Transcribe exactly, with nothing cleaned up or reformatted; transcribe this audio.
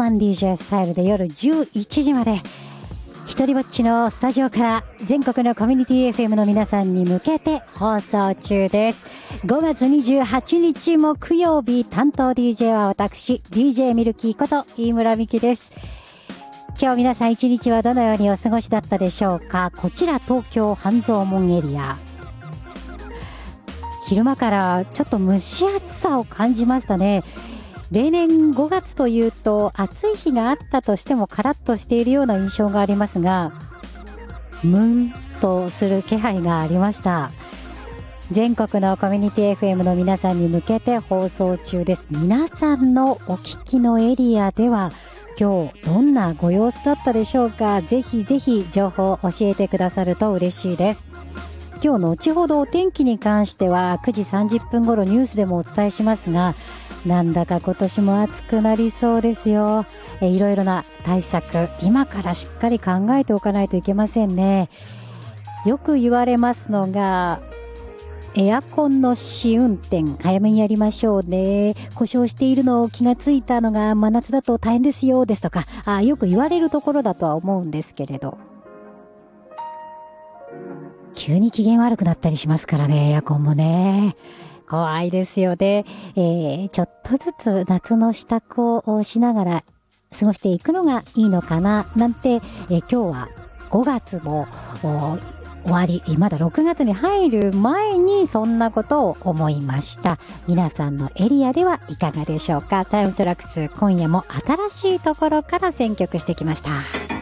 間 ディージェー スタイルで夜じゅういちじまで一人ぼっちのスタジオから全国のコミュニティ エフエム の皆さんに向けて放送中です。ごがつにじゅうはちにち木曜日、担当 ディージェー は私 ディージェー ミルキーこと飯村美希です。今日皆さん一日はどのようにお過ごしだったでしょうか。こちら東京半蔵門エリア、昼間からちょっと蒸し暑さを感じましたね。例年ごがつというと暑い日があったとしてもカラッとしているような印象がありますが、ムンとする気配がありました。全国のコミュニティ エフエム の皆さんに向けて放送中です。皆さんのお聞きのエリアでは今日どんなご様子だったでしょうか。ぜひぜひ情報を教えてくださると嬉しいです。今日後ほどお天気に関してはくじさんじゅっぷん頃ニュースでもお伝えしますが、なんだか今年も暑くなりそうですよ。えいろいろな対策今からしっかり考えておかないといけませんね。よく言われますのが、エアコンの試運転早めにやりましょうね、故障しているのを気がついたのが真夏だと大変ですよですとか、あよく言われるところだとは思うんですけれど、急に機嫌悪くなったりしますからね、エアコンもね。怖いですよね。えー、ちょっとずつ夏の支度をしながら過ごしていくのがいいのかななんて、えー、今日はごがつも終わり、まだろくがつに入る前にそんなことを思いました。皆さんのエリアではいかがでしょうか。タイムトラックス、今夜も新しいところから選曲してきました。